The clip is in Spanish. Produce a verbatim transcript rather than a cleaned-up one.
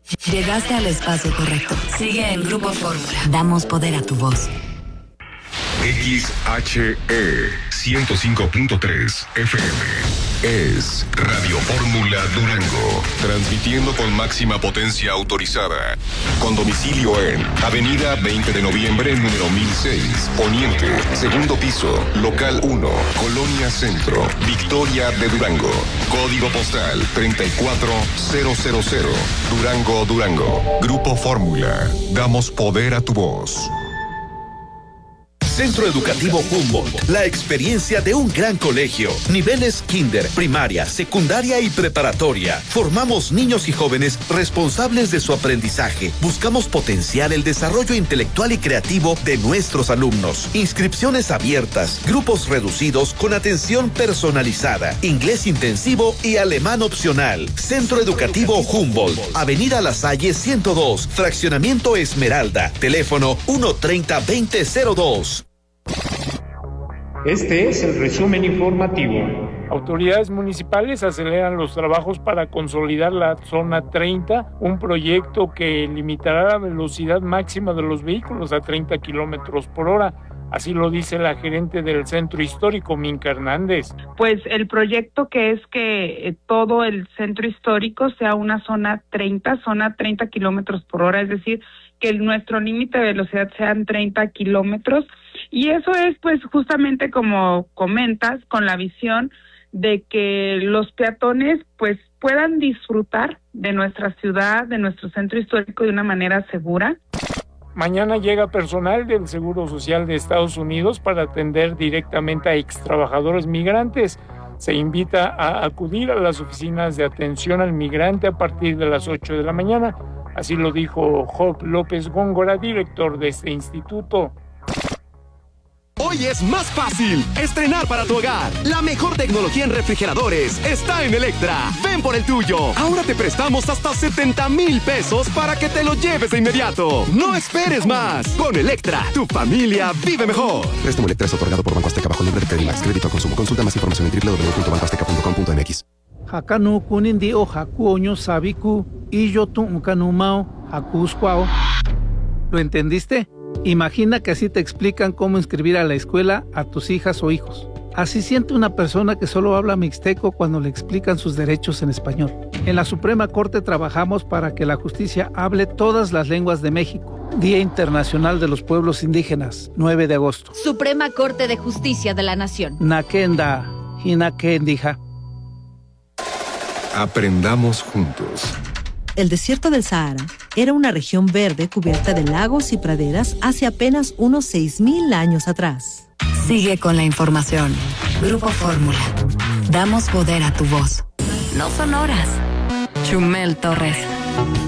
Llegaste al espacio correcto. Sigue en Grupo Fórmula. Damos poder a tu voz. X H E ciento cinco punto tres F M es Radio Fórmula Durango, transmitiendo con máxima potencia autorizada, con domicilio en Avenida veinte de noviembre, número mil seis, Poniente, segundo piso, local uno, Colonia Centro, Victoria de Durango, código postal treinta y cuatro mil, Durango, Durango. Grupo Fórmula, damos poder a tu voz. Centro Educativo Humboldt, la experiencia de un gran colegio. Niveles kinder, primaria, secundaria y preparatoria. Formamos niños y jóvenes responsables de su aprendizaje. Buscamos potenciar el desarrollo intelectual y creativo de nuestros alumnos. Inscripciones abiertas, grupos reducidos con atención personalizada, inglés intensivo y alemán opcional. Centro Educativo Humboldt, Avenida La Salle ciento dos, Fraccionamiento Esmeralda. Teléfono uno treinta, veinte cero dos. Este es el resumen informativo. Autoridades municipales aceleran los trabajos para consolidar la zona treinta, un proyecto que limitará la velocidad máxima de los vehículos a treinta kilómetros por hora. Así lo dice la gerente del centro histórico, Minka Hernández. Pues el proyecto que es que todo el centro histórico sea una zona treinta, zona treinta kilómetros por hora, es decir, que nuestro límite de velocidad sean treinta kilómetros. Y eso es, pues, justamente como comentas, con la visión de que los peatones, pues, puedan disfrutar de nuestra ciudad, de nuestro centro histórico de una manera segura. Mañana llega personal del Seguro Social de Estados Unidos para atender directamente a extrabajadores migrantes. Se invita a acudir a las oficinas de atención al migrante a partir de las ocho de la mañana. Así lo dijo Job López Góngora, director de este instituto. Hoy es más fácil estrenar para tu hogar. La mejor tecnología en refrigeradores está en Electra. Ven por el tuyo. Ahora te prestamos hasta setenta mil pesos para que te lo lleves de inmediato. No esperes más. Con Electra, tu familia vive mejor. Préstamo Electra es otorgado por Banco Azteca bajo el nombre de Credimax. Crédito a consumo. Consulta más información en doble u doble u doble u punto banco azteca punto com punto m x. Hakanu kunindi o haku oño sabiku y yo tu ukanumao hakuskwao. ¿Lo entendiste? Imagina que así te explican cómo inscribir a la escuela a tus hijas o hijos. Así siente una persona que solo habla mixteco cuando le explican sus derechos en español. En la Suprema Corte trabajamos para que la justicia hable todas las lenguas de México. Día Internacional de los Pueblos Indígenas, nueve de agosto. Suprema Corte de Justicia de la Nación. Nakenda, hinakendija. Aprendamos juntos. El desierto del Sahara era una región verde cubierta de lagos y praderas hace apenas unos seis mil años atrás. Sigue con la información. Grupo Fórmula. Damos poder a tu voz. No son horas. Chumel Torres.